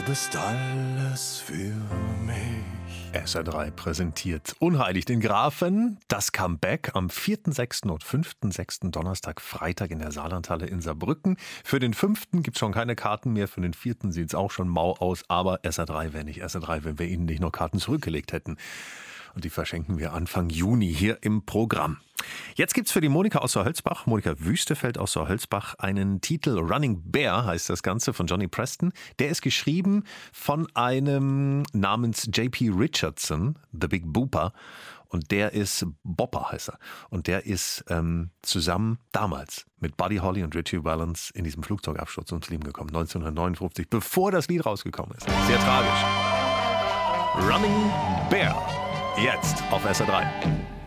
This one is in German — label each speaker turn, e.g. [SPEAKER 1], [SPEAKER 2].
[SPEAKER 1] bist alles für mich.
[SPEAKER 2] SR3 präsentiert unheilig den Grafen. Das Comeback am 4.6. und 5.6. Donnerstag, Freitag in der Saarlandhalle in Saarbrücken. Für den 5. gibt es schon keine Karten mehr. Für den 4. sieht es auch schon mau aus. Aber SR3 wäre nicht SR3, wenn wir Ihnen nicht noch Karten zurückgelegt hätten. Und die verschenken wir Anfang Juni hier im Programm. Jetzt gibt's für die Monika aus Saar-Hölzbach, Monika Wüstefeld aus Saar-Hölzbach, einen Titel Running Bear heißt das Ganze von Johnny Preston. Der ist geschrieben von einem namens J.P. Richardson, The Big Booper. Und der ist, Bopper heißt er. Und der ist zusammen damals mit Buddy Holly und Ritchie Valens in diesem Flugzeugabsturz ums Leben gekommen. 1959, bevor das Lied rausgekommen ist. Sehr tragisch. Running Bear. Jetzt auf SR3.